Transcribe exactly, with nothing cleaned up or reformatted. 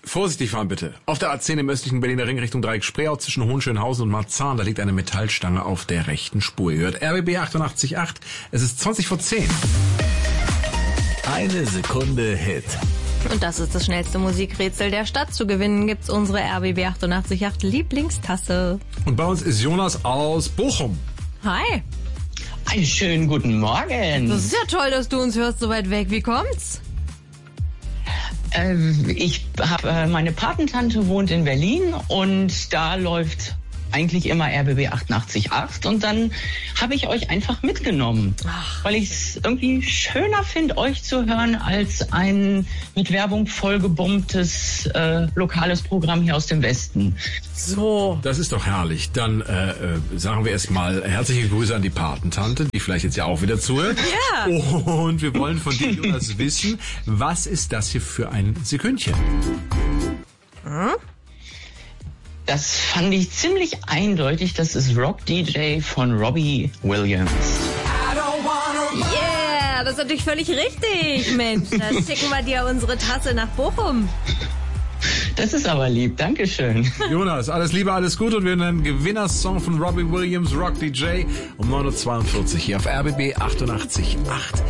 Vorsichtig fahren bitte. Auf der A zehn im östlichen Berliner Ring Richtung Dreieck Spreeau zwischen Hohenschönhausen und Marzahn, da liegt eine Metallstange auf der rechten Spur. Ihr hört R B B achtundachtzig Komma acht. Es ist zwanzig vor zehn. Eine Sekunde Hit. Und das ist das schnellste Musikrätsel der Stadt. Zu gewinnen gibt's unsere R B B achtundachtzig Komma acht Lieblingstasse. Und bei uns ist Jonas aus Bochum. Hi. Einen schönen guten Morgen. Das ist ja toll, dass du uns hörst so weit weg. Wie kommt's? Ähm, ich habe äh, meine Patentante wohnt in Berlin und da läuft eigentlich immer R B B achtundachtzig Komma acht und dann habe ich euch einfach mitgenommen, Ach. weil ich es irgendwie schöner finde, euch zu hören, als ein mit Werbung vollgebummtes äh, lokales Programm hier aus dem Westen. So. Das ist doch herrlich. Dann äh, äh, sagen wir erstmal herzliche Grüße an die Patentante, die vielleicht jetzt ja auch wieder zuhört. Ja. Und wir wollen von dir, Jonas, wissen, was ist das hier für ein Sekündchen? Hm? Das fand ich ziemlich eindeutig. Das ist Rock D J von Robbie Williams. Yeah, das ist natürlich völlig richtig, Mensch. Da schicken wir dir unsere Tasse nach Bochum. Das ist aber lieb. Dankeschön. Jonas, alles Liebe, alles Gute und wir hören einen Gewinnersong von Robbie Williams, Rock D J um neun Uhr zweiundvierzig hier auf R B B achtundachtzig Komma acht.